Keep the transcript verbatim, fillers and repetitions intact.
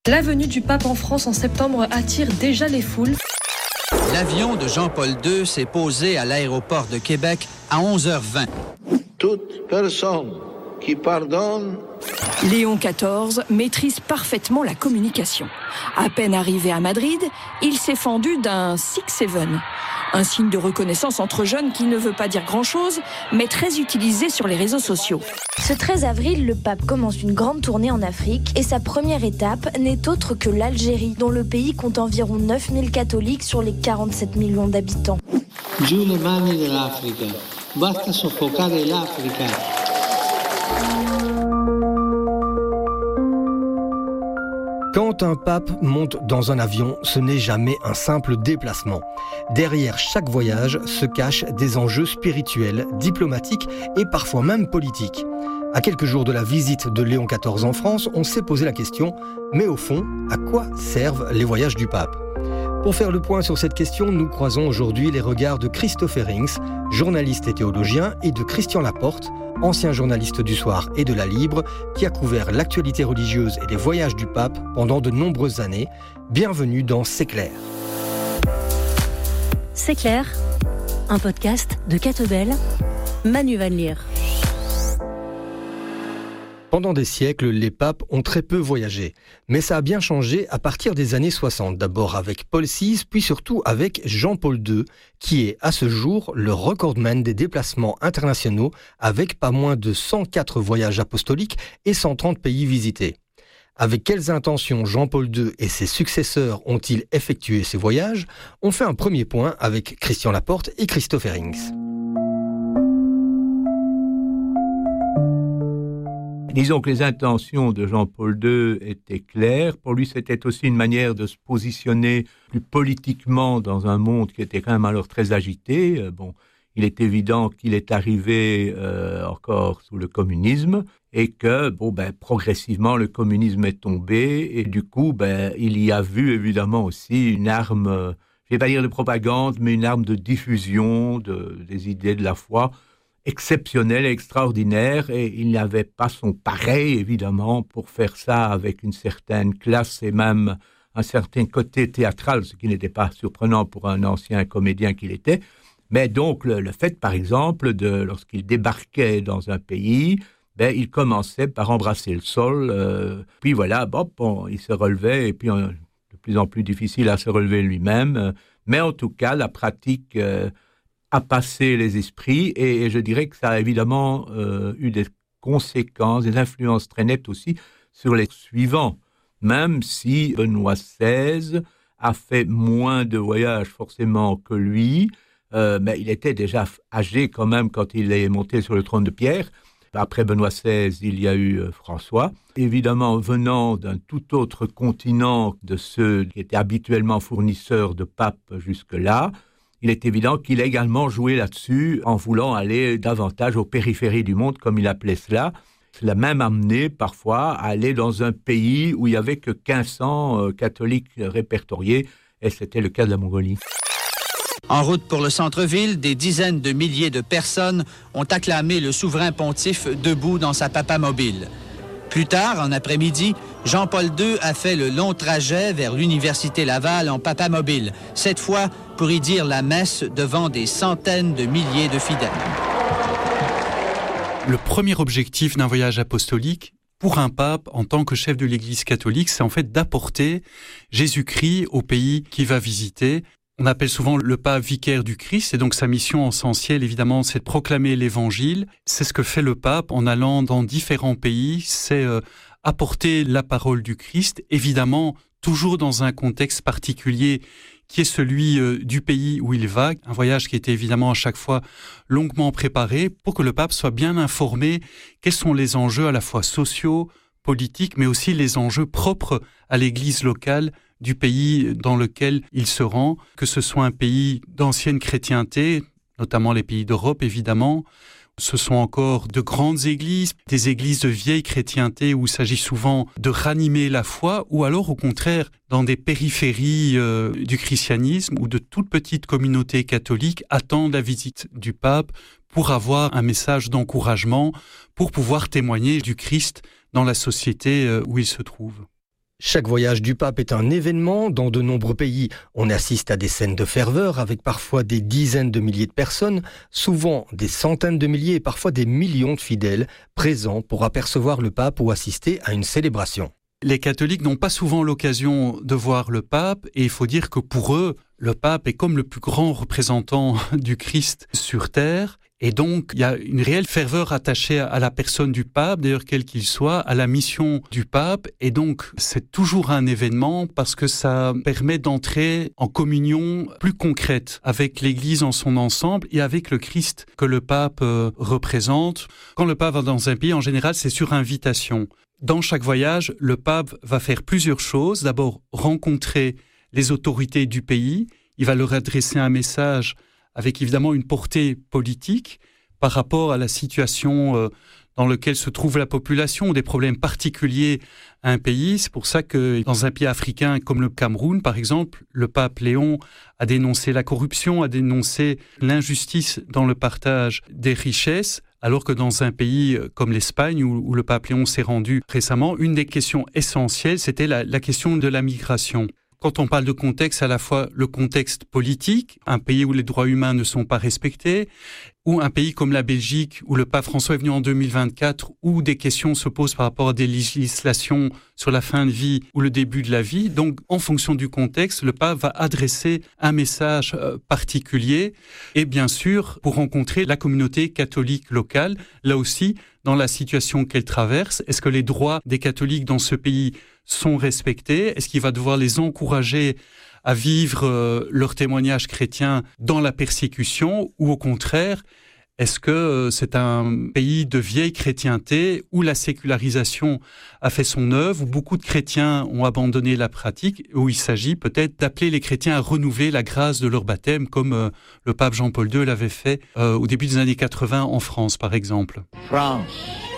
La venue du pape en France en septembre attire déjà les foules. L'avion de Jean-Paul deux s'est posé à l'aéroport de Québec à onze heures vingt. Toute personne qui pardonne... Léon quatorze maîtrise parfaitement la communication. À peine arrivé à Madrid, il s'est fendu d'un six seven. Un signe de reconnaissance entre jeunes qui ne veut pas dire grand-chose, mais très utilisé sur les réseaux sociaux. Ce treize avril, le pape commence une grande tournée en Afrique et sa première étape n'est autre que l'Algérie, dont le pays compte environ neuf mille catholiques sur les quarante-sept millions d'habitants. Giù le mani dell'Africa. Basta soffocare l'Africa. Quand un pape monte dans un avion, ce n'est jamais un simple déplacement. Derrière chaque voyage se cachent des enjeux spirituels, diplomatiques et parfois même politiques. À quelques jours de la visite de Léon quatorze en France, on s'est posé la question, mais au fond, à quoi servent les voyages du pape ? Pour faire le point sur cette question, nous croisons aujourd'hui les regards de Christophe Herrings, journaliste et théologien, et de Christian Laporte, ancien journaliste du Soir et de La Libre, qui a couvert l'actualité religieuse et les voyages du pape pendant de nombreuses années. Bienvenue dans C'est clair. C'est clair, un podcast de Kate Bell, Manu Van Leer. Pendant des siècles, les papes ont très peu voyagé. Mais ça a bien changé à partir des années soixante. D'abord avec Paul six, puis surtout avec Jean-Paul deux, qui est à ce jour le recordman des déplacements internationaux avec pas moins de cent quatre voyages apostoliques et cent trente pays visités. Avec quelles intentions Jean-Paul deux et ses successeurs ont-ils effectué ces voyages ? On fait un premier point avec Christian Laporte et Christophe Herrings. Disons que les intentions de Jean-Paul deux étaient claires. Pour lui, c'était aussi une manière de se positionner plus politiquement dans un monde qui était quand même alors très agité. Bon, il est évident qu'il est arrivé euh, encore sous le communisme et que, bon, ben, progressivement, le communisme est tombé et du coup, ben, il y a vu évidemment aussi une arme, je ne vais pas dire de propagande, mais une arme de diffusion de, des idées de la foi exceptionnel et extraordinaire, et il n'avait pas son pareil, évidemment, pour faire ça avec une certaine classe et même un certain côté théâtral, ce qui n'était pas surprenant pour un ancien comédien qu'il était. Mais donc, le, le fait, par exemple, de lorsqu'il débarquait dans un pays, ben, il commençait par embrasser le sol, euh, puis voilà, bon, bon, il se relevait, et puis on, de plus en plus difficile à se relever lui-même. Euh, mais en tout cas, la pratique... Euh, à passer les esprits, et, et je dirais que ça a évidemment euh, eu des conséquences, des influences très nettes aussi sur les suivants, même si Benoît seize a fait moins de voyages forcément que lui, euh, mais il était déjà âgé quand même quand il est monté sur le trône de Pierre. Après Benoît seize, il y a eu euh, François. Évidemment, venant d'un tout autre continent de ceux qui étaient habituellement fournisseurs de papes jusque-là, il est évident qu'il a également joué là-dessus en voulant aller davantage aux périphéries du monde, comme il appelait cela. Il l'a même amené parfois à aller dans un pays où il n'y avait que quinze cents catholiques répertoriés, et c'était le cas de la Mongolie. En route pour le centre-ville, des dizaines de milliers de personnes ont acclamé le souverain pontife debout dans sa papamobile. Plus tard, en après-midi, Jean-Paul deux a fait le long trajet vers l'Université Laval en papamobile, cette fois pour y dire la messe devant des centaines de milliers de fidèles. Le premier objectif d'un voyage apostolique, pour un pape, en tant que chef de l'Église catholique, c'est en fait d'apporter Jésus-Christ au pays qu'il va visiter. On appelle souvent le pape vicaire du Christ, et donc sa mission essentielle, évidemment, c'est de proclamer l'Évangile. C'est ce que fait le pape en allant dans différents pays, c'est euh, apporter la parole du Christ, évidemment, toujours dans un contexte particulier qui est celui euh, du pays où il va. Un voyage qui était évidemment à chaque fois longuement préparé pour que le pape soit bien informé quels sont les enjeux à la fois sociaux, politiques, mais aussi les enjeux propres à l'Église locale du pays dans lequel il se rend, que ce soit un pays d'ancienne chrétienté, notamment les pays d'Europe évidemment. Ce sont encore de grandes églises, des églises de vieille chrétienté où il s'agit souvent de ranimer la foi, ou alors au contraire dans des périphéries euh, du christianisme où de toutes petites communautés catholiques attendent la visite du pape pour avoir un message d'encouragement, pour pouvoir témoigner du Christ dans la société euh, où il se trouve. Chaque voyage du pape est un événement. Dans de nombreux pays, on assiste à des scènes de ferveur avec parfois des dizaines de milliers de personnes, souvent des centaines de milliers et parfois des millions de fidèles présents pour apercevoir le pape ou assister à une célébration. Les catholiques n'ont pas souvent l'occasion de voir le pape et il faut dire que pour eux, le pape est comme le plus grand représentant du Christ sur terre. Et donc, il y a une réelle ferveur attachée à la personne du pape, d'ailleurs quel qu'il soit, à la mission du pape. Et donc, c'est toujours un événement parce que ça permet d'entrer en communion plus concrète avec l'Église en son ensemble et avec le Christ que le pape euh, représente. Quand le pape va dans un pays, en général, c'est sur invitation. Dans chaque voyage, le pape va faire plusieurs choses. D'abord, rencontrer les autorités du pays. Il va leur adresser un message avec évidemment une portée politique par rapport à la situation euh, dans laquelle se trouve la population, ou des problèmes particuliers à un pays. C'est pour ça que dans un pays africain comme le Cameroun, par exemple, le pape Léon a dénoncé la corruption, a dénoncé l'injustice dans le partage des richesses, alors que dans un pays comme l'Espagne, où, où le pape Léon s'est rendu récemment, une des questions essentielles, c'était la, la question de la migration. Quand on parle de contexte, à la fois le contexte politique, un pays où les droits humains ne sont pas respectés, ou un pays comme la Belgique, où le pape François est venu en deux mille vingt-quatre, où des questions se posent par rapport à des législations sur la fin de vie ou le début de la vie. Donc, en fonction du contexte, le pape va adresser un message euh, particulier. Et bien sûr, pour rencontrer la communauté catholique locale, là aussi, dans la situation qu'elle traverse, est-ce que les droits des catholiques dans ce pays sont respectés? Est-ce qu'il va devoir les encourager à vivre euh, leur témoignage chrétien dans la persécution, ou au contraire, est-ce que euh, c'est un pays de vieille chrétienté où la sécularisation a fait son œuvre, où beaucoup de chrétiens ont abandonné la pratique, où il s'agit peut-être d'appeler les chrétiens à renouveler la grâce de leur baptême, comme euh, le pape Jean-Paul deux l'avait fait euh, au début des années quatre-vingts en France, par exemple. France.